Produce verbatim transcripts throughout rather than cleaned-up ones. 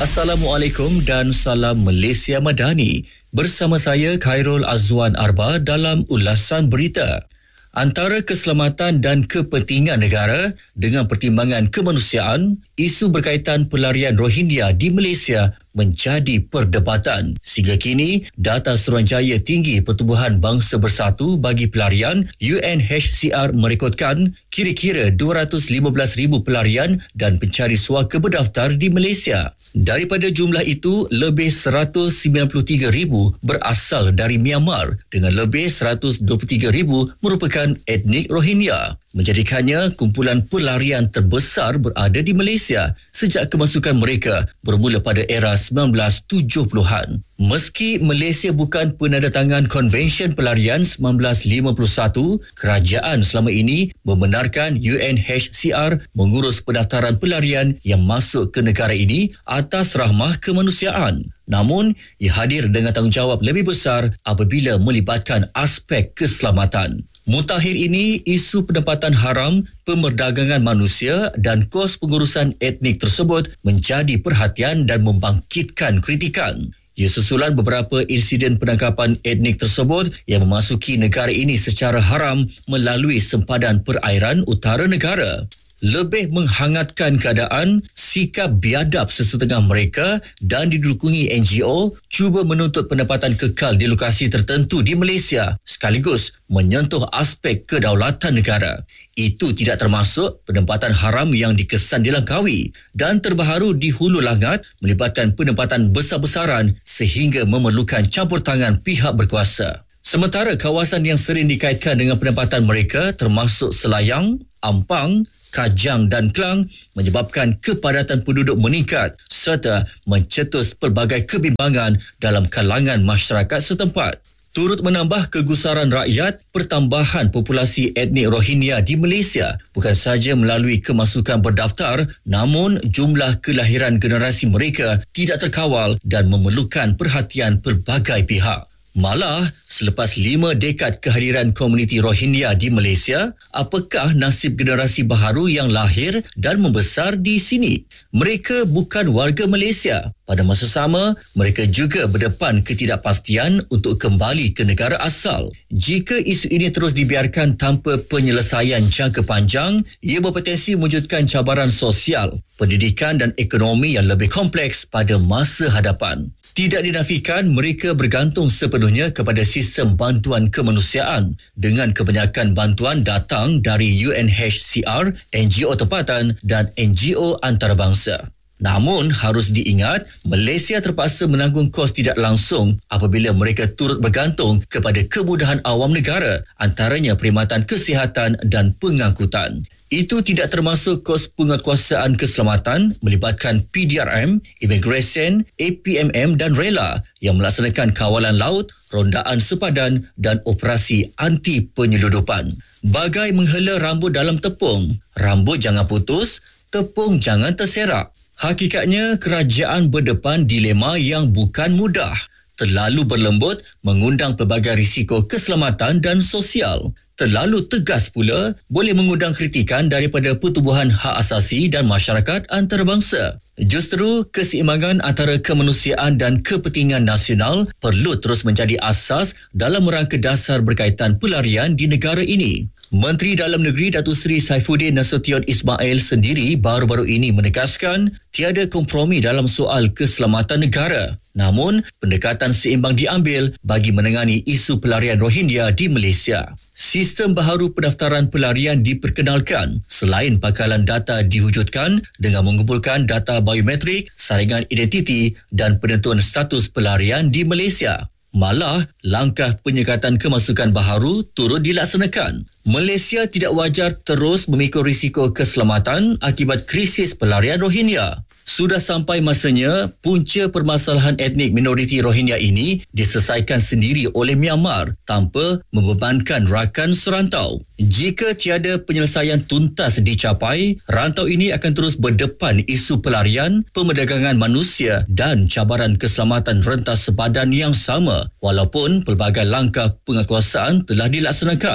Assalamualaikum dan salam Malaysia Madani. Bersama saya Khairul Azwan Arba dalam ulasan berita. Antara keselamatan dan kepentingan negara dengan pertimbangan kemanusiaan, isu berkaitan pelarian Rohingya di Malaysia menjadi perdebatan. Sehingga kini, data Suruhanjaya Tinggi Pertubuhan Bangsa Bersatu bagi Pelarian U N H C R merekodkan kira-kira dua ratus lima belas ribu pelarian dan pencari suaka berdaftar di Malaysia. Daripada jumlah itu, lebih seratus sembilan puluh tiga ribu berasal dari Myanmar dengan lebih seratus dua puluh tiga ribu merupakan etnik Rohingya, menjadikannya kumpulan pelarian terbesar berada di Malaysia sejak kemasukan mereka bermula pada era sembilan belas tujuh puluhan. Meski Malaysia bukan penandatangan Konvensyen Pelarian sembilan belas lima puluh satu, kerajaan selama ini membenarkan U N H C R mengurus pendaftaran pelarian yang masuk ke negara ini atas rahmah kemanusiaan. Namun, ia hadir dengan tanggungjawab lebih besar apabila melibatkan aspek keselamatan. Mutakhir ini, isu pendapatan haram, pemerdagangan manusia dan kos pengurusan etnik tersebut menjadi perhatian dan membangkitkan kritikan. Ia susulan beberapa insiden penangkapan etnik tersebut yang memasuki negara ini secara haram melalui sempadan perairan utara negara. Lebih menghangatkan keadaan, sikap biadab sesetengah mereka dan didukungi N G O cuba menuntut pendapatan kekal di lokasi tertentu di Malaysia sekaligus menyentuh aspek kedaulatan negara. Itu tidak termasuk penempatan haram yang dikesan dilangkaui dan terbaharu di Hulu Langat melibatkan penempatan besar-besaran sehingga memerlukan campur tangan pihak berkuasa. Sementara kawasan yang sering dikaitkan dengan penempatan mereka termasuk Selayang, Ampang, Kajang dan Klang menyebabkan kepadatan penduduk meningkat serta mencetus pelbagai kebimbangan dalam kalangan masyarakat setempat. Turut menambah kegusaran rakyat, pertambahan populasi etnik Rohingya di Malaysia bukan sahaja melalui kemasukan berdaftar, namun jumlah kelahiran generasi mereka tidak terkawal dan memerlukan perhatian pelbagai pihak. Malah, selepas lima dekad kehadiran komuniti Rohingya di Malaysia, apakah nasib generasi baharu yang lahir dan membesar di sini? Mereka bukan warga Malaysia. Pada masa sama, mereka juga berdepan ketidakpastian untuk kembali ke negara asal. Jika isu ini terus dibiarkan tanpa penyelesaian jangka panjang, ia berpotensi mewujudkan cabaran sosial, pendidikan dan ekonomi yang lebih kompleks pada masa hadapan. Tidak dinafikan mereka bergantung sepenuhnya kepada sistem bantuan kemanusiaan dengan kebanyakan bantuan datang dari U N H C R, N G O tempatan dan N G O antarabangsa. Namun harus diingat, Malaysia terpaksa menanggung kos tidak langsung apabila mereka turut bergantung kepada kemudahan awam negara, antaranya perkhidmatan kesihatan dan pengangkutan. Itu tidak termasuk kos penguatkuasaan keselamatan melibatkan P D R M, Immigration, A P M M dan Rela yang melaksanakan kawalan laut, rondaan sepadan dan operasi anti penyeludupan. Bagai menghela rambut dalam tepung, rambut jangan putus, tepung jangan terserak. Hakikatnya, kerajaan berdepan dilema yang bukan mudah. Terlalu berlembut mengundang pelbagai risiko keselamatan dan sosial. Terlalu tegas pula boleh mengundang kritikan daripada pertubuhan hak asasi dan masyarakat antarabangsa. Justru, keseimbangan antara kemanusiaan dan kepentingan nasional perlu terus menjadi asas dalam merangka dasar berkaitan pelarian di negara ini. Menteri Dalam Negeri Datuk Seri Saifuddin Nasution Ismail sendiri baru-baru ini menegaskan tiada kompromi dalam soal keselamatan negara. Namun, pendekatan seimbang diambil bagi menangani isu pelarian Rohingya di Malaysia. Sistem baharu pendaftaran pelarian diperkenalkan selain pakalan data diwujudkan dengan mengumpulkan data biometrik, saringan identiti dan penentuan status pelarian di Malaysia. Malah, langkah penyekatan kemasukan baharu turut dilaksanakan. Malaysia tidak wajar terus memikul risiko keselamatan akibat krisis pelarian Rohingya. Sudah sampai masanya punca permasalahan etnik minoriti Rohingya ini diselesaikan sendiri oleh Myanmar tanpa membebankan rakan serantau. Jika tiada penyelesaian tuntas dicapai, rantau ini akan terus berdepan isu pelarian, pemerdagangan manusia dan cabaran keselamatan rentas sepadan yang sama walaupun pelbagai langkah penguatkuasaan telah dilaksanakan.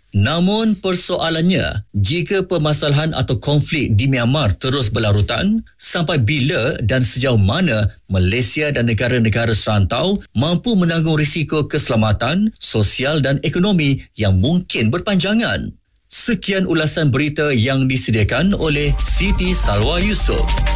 Namun persoalannya, jika permasalahan atau konflik di Myanmar terus berlarutan, sampai bila dan sejauh mana Malaysia dan negara-negara serantau mampu menanggung risiko keselamatan, sosial dan ekonomi yang mungkin berpanjangan? Sekian ulasan berita yang disediakan oleh Siti Salwa Yusof.